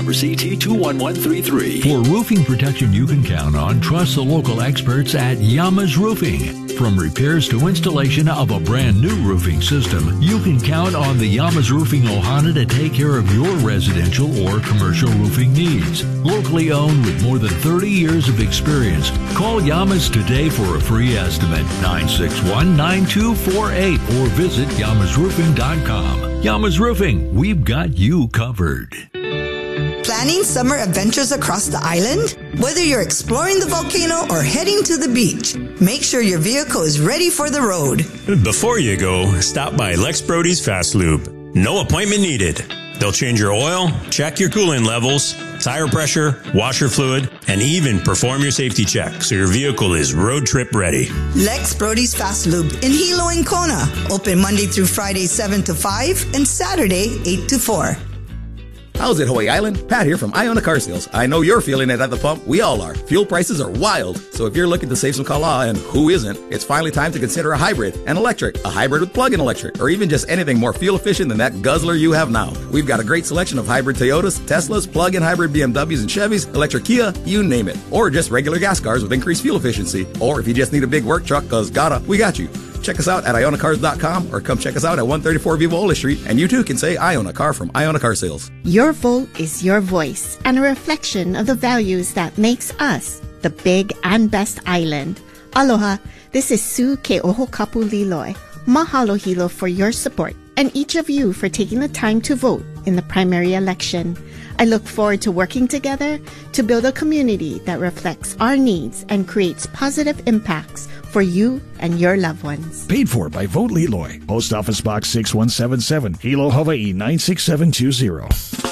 number CT21133. For roofing protection you can count on, trust the local experts at Yamas Roofing. From repairs to installation of a brand new roofing system, you can count on the Yamas Roofing Ohana to take care of your residential or commercial roofing needs. Locally owned with more than 30 years of experience, call Yamas today for a free estimate, 961-9248, or visit yamasroofing.com. Yamas Roofing, we've got you covered. Planning summer adventures across the island? Whether you're exploring the volcano or heading to the beach, make sure your vehicle is ready for the road. Before you go, stop by Lex Brody's Fast Lube. No appointment needed. They'll change your oil, check your coolant levels, tire pressure, washer fluid, and even perform your safety check so your vehicle is road trip ready. Lex Brody's Fast Lube in Hilo and Kona. Open Monday through Friday 7 to 5 and Saturday 8 to 4. How's it, Hawaii Island? Pat here from Iona Car Sales. I know you're feeling it at the pump. We all are. Fuel prices are wild. So if you're looking to save some kala, and who isn't, it's finally time to consider a hybrid, an electric, a hybrid with plug-in electric, or even just anything more fuel efficient than that guzzler you have now. We've got a great selection of hybrid Toyotas, Teslas, plug-in hybrid BMWs and Chevys, electric Kia, you name it. Or just regular gas cars with increased fuel efficiency. Or if you just need a big work truck, cause we got you. Check us out at IonaCars.com or come check us out at 134 Vivola Street, and you too can say Iona Car from Iona Car Sales. Your vote is your voice and a reflection of the values that makes us the big and best island. Aloha, this is Sue Ke'ohokapu Liloi. Mahalo Hilo for your support and each of you for taking the time to vote in the primary election. I look forward to working together to build a community that reflects our needs and creates positive impacts for you and your loved ones. Paid for by Vote Liloi. Post Office Box 6177, Hilo, Hawaii 96720.